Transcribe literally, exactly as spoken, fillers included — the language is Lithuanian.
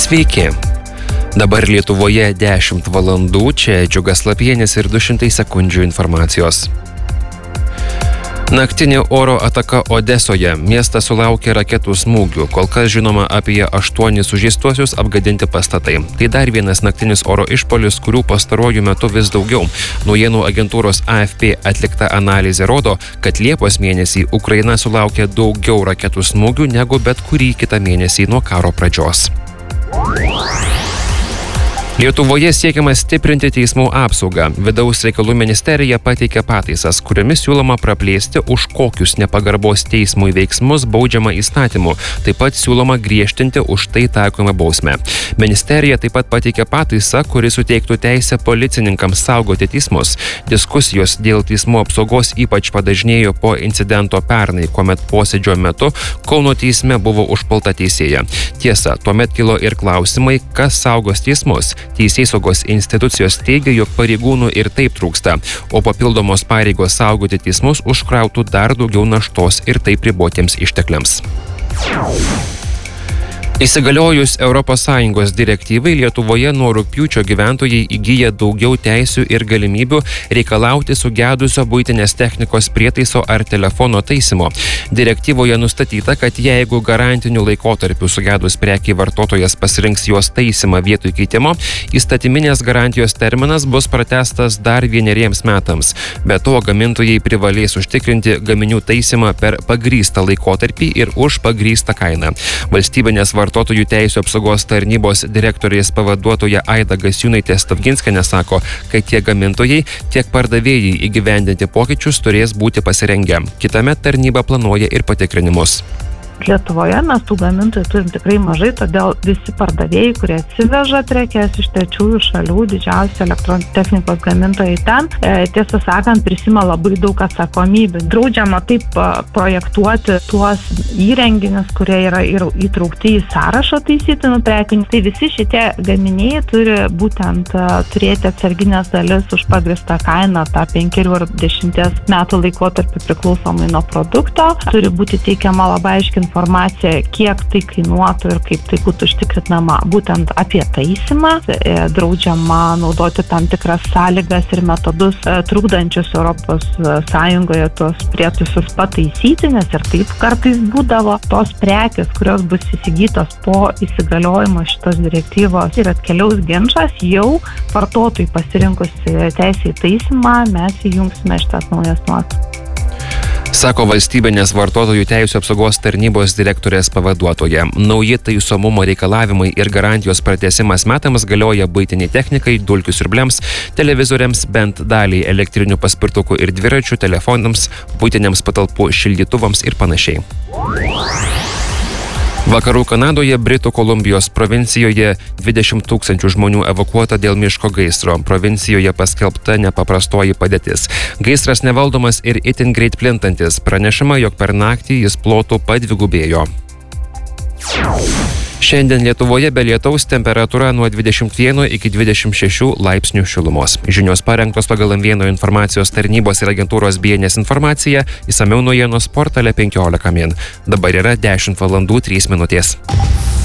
Sveiki. Dabar Lietuvoje dešimt valandų, čia Džiugas Lapienis ir du šimtai sekundžių informacijos. Naktinė oro ataka Odesoje. Miestas sulaukė raketų smūgių. Kol kas žinoma apie aštuonis sužeistuosius, apgadinti pastatai. Tai dar vienas naktinis oro išpuolis, kurių pastaruoju metu vis daugiau. Naujienų agentūros A F P atlikta analizė rodo, kad Liepos mėnesį Ukraina sulaukė daugiau raketų smūgių negu bet kurį kitą mėnesį nuo karo pradžios. Lietuvoje siekiama stiprinti teismų apsaugą. Vidaus reikalų ministerija pateikė pataisas, kuriomis siūloma praplėsti už kokius nepagarbos teismui veiksmus baudžiama įstatymu. Taip pat siūloma griežtinti už tai taikomą bausmę. Ministerija taip pat pateikė pataisą, kuri suteiktų teisę policininkams saugoti teismus. Diskusijos dėl teismų apsaugos ypač padažnėjo po incidento pernai, kuomet posėdžio metu Kauno teisme buvo užpulta teisėja. Tiesa, tuomet kilo ir klausimai, kas saugos teismus. Teisėsaugos institucijos teigia, jog pareigūnų ir taip trūksta, o papildomos pareigos saugoti teismus užkrautų dar daugiau naštos ir taip ribotiems ištekliams. Įsigaliojus Europos Sąjungos direktyvai, Lietuvoje nuo rugpjūčio gyventojai įgyja daugiau teisių ir galimybių reikalauti sugedusio buitinės technikos prietaiso ar telefono taisymo. Direktyvoje nustatyta, kad jeigu garantiniu laikotarpiu sugedus prekiai vartotojas pasirinks jos taisymą vietoj keitimo, įstatyminės garantijos terminas bus pratęstas dar vieneriems metams. Be to, gamintojai privalės užtikrinti gaminių taisymą per pagrįstą laikotarpį ir už pagrįstą kainą. Valstybinės Vartotojų teisių apsaugos tarnybos direktorės pavaduotoja Aida Gasiūnaitė-Stavginskienė sako, kad tiek gamintojai, tiek pardavėjai įgyvendinti pokyčius turės būti pasirengę. Kitąmet tarnyba planuoja ir patikrinimus. Lietuvoje mes tų gamintojų turim tikrai mažai, todėl visi pardavėjai, kurie atsiveža prekes iš trečiųjų šalių, didžiausi elektroninės technikos gamintojai ten, e, tiesą sakant, prisima labai daug atsakomybių. Draudžiama taip projektuoti tuos įrenginius, kurie yra ir įtraukti į sąrašą taisytinų prekių. Tai visi šitie gaminiai turi būtent turėti atsarginės dalis už pagrįstą kainą, tą penkerių ar dešimties metų laikotarpį priklausomai nuo produkto. Turi būti teikiama labai aiškiai informacija, kiek tai kainuotų ir kaip tai būtų užtikrinama būtent apie taisymą. Draudžiama naudoti tam tikras sąlygas ir metodus trukdančius Europos Sąjungoje tuos prietaisus pataisyti, nes ir taip kartais būdavo tos prekės, kurios bus įsigytos po įsigaliojimo šitos direktyvos ir atkeliaus ginčas, jau vartotojui pasirinkus teisę į taisymą, mes įjungsime šitas naujas nuostatas. Sako valstybinės vartotojų teisių apsaugos tarnybos direktorės pavaduotoja. Nauji taisomumo reikalavimai ir garantijos pratęsimas metams galioja buitiniai technikai, dulkių siurbliams, televizoriams, bent daliai elektrinių paspirtukų ir dviračių, telefonams, buitiniams patalpų šildytuvams ir panašiai. Vakarų Kanadoje, Britų Kolumbijos provincijoje dvidešimt tūkstančių žmonių evakuota dėl miško gaisro. Provincijoje paskelbta nepaprastoji padėtis. Gaisras nevaldomas ir itin greit plintantis. Pranešama, jog per naktį jis plotų padvigubėjo. Šiandien Lietuvoje be lietaus, temperatūra nuo dvidešimt vieno iki dvidešimt šešių laipsnių šilumos. Žinios parengtos pagal M vieno informacijos tarnybos ir agentūros B N S informaciją, išsamiau naujienos portale penkiolika min. Dabar yra dešimt valandų trys minutės.